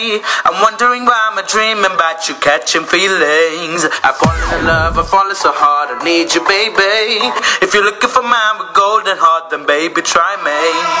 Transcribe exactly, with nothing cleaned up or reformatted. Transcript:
I'm wondering why I'm dreaming about you catching feelings. I've fallen in love, I've fallen so hard, I need you, baby. If you're looking for mine with golden heart, then baby, try me.